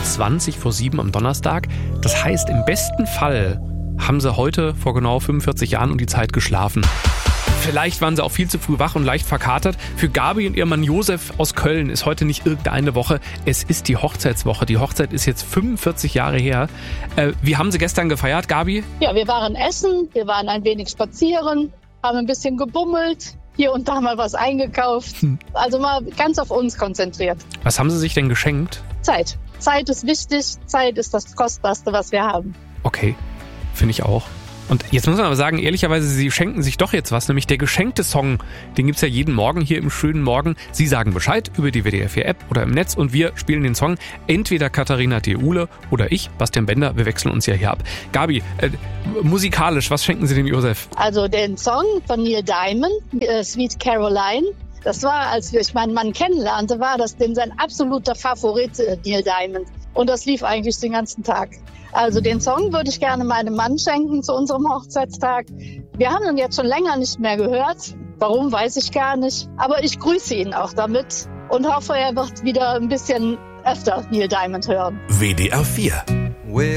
7:20 am Donnerstag. Das heißt, im besten Fall haben sie heute vor genau 45 Jahren um die Zeit geschlafen. Vielleicht waren sie auch viel zu früh wach und leicht verkatert. Für Gabi und ihr Mann Josef aus Köln ist heute nicht irgendeine Woche. Es ist die Hochzeitswoche. Die Hochzeit ist jetzt 45 Jahre her. Wie haben Sie gestern gefeiert, Gabi? Ja, wir waren essen, wir waren ein wenig spazieren, haben ein bisschen gebummelt, hier und da mal was eingekauft. Also mal ganz auf uns konzentriert. Was haben Sie sich denn geschenkt? Zeit. Zeit ist wichtig. Zeit ist das Kostbarste, was wir haben. Okay, finde ich auch. Und jetzt muss man aber sagen, ehrlicherweise, Sie schenken sich doch jetzt was, nämlich der geschenkte Song. Den gibt's ja jeden Morgen hier im schönen Morgen. Sie sagen Bescheid über die WDR 4 App oder im Netz und wir spielen den Song. Entweder Katharina Theule oder ich, Bastian Bender. Wir wechseln uns ja hier ab. Gabi, musikalisch, was schenken Sie dem Josef? Also den Song von Neil Diamond, Sweet Caroline. Das war, als ich meinen Mann kennenlernte, war das denn sein absoluter Favorit, Neil Diamond. Und das lief eigentlich den ganzen Tag. Also den Song würde ich gerne meinem Mann schenken zu unserem Hochzeitstag. Wir haben ihn jetzt schon länger nicht mehr gehört. Warum, weiß ich gar nicht. Aber ich grüße ihn auch damit und hoffe, er wird wieder ein bisschen öfter Neil Diamond hören. WDR 4